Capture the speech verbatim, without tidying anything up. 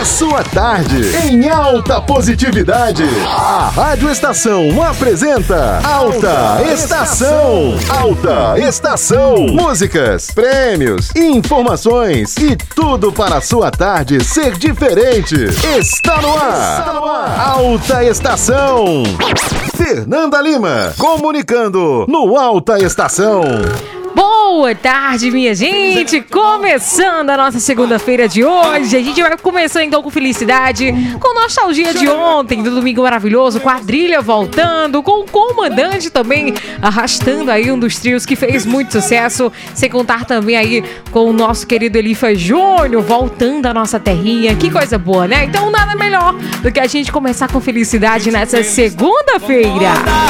a sua tarde em alta positividade. A Rádio Estação apresenta Alta Estação. Alta Estação. Músicas, prêmios, informações e tudo para a sua tarde ser diferente. Está no ar. Está no ar. Alta Estação. Fernanda Lima, comunicando no Alta Estação. Boa tarde, minha gente! Começando a nossa segunda-feira de hoje. A gente vai começar então com felicidade, com nostalgia de ontem, do domingo maravilhoso, quadrilha voltando, com o comandante também arrastando aí um dos trios que fez muito sucesso, sem contar também aí com o nosso querido Elifa Júnior voltando à nossa terrinha. Que coisa boa, né? Então nada melhor do que a gente começar com felicidade nessa segunda-feira.